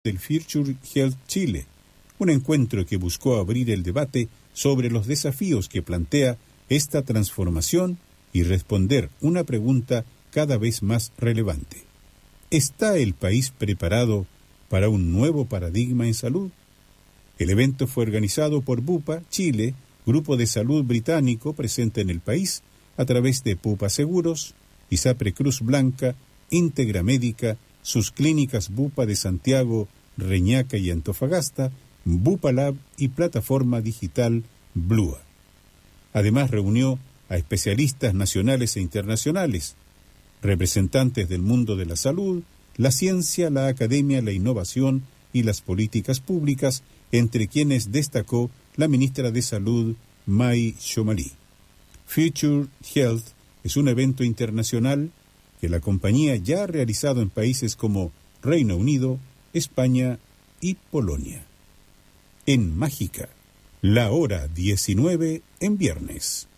del Future Health Chile, un encuentro que buscó abrir el debate sobre los desafíos que plantea esta transformación y responder una pregunta cada vez más relevante. ¿Está el país preparado para un nuevo paradigma en salud? El evento fue organizado por Bupa Chile, grupo de salud británico presente en el país, a través de Bupa Seguros, ISAPRE Cruz Blanca, Íntegra Médica, sus clínicas Bupa de Santiago, Reñaca y Antofagasta, Bupa Lab y plataforma digital Blua. Además reunió a especialistas nacionales e internacionales, representantes del mundo de la salud, la ciencia, la academia, la innovación y las políticas públicas, entre quienes destacó la ministra de Salud, Mai Shomali. Future Health es un evento internacional que la compañía ya ha realizado en países como Reino Unido, España y Polonia. En Mágica, la hora 19 en viernes.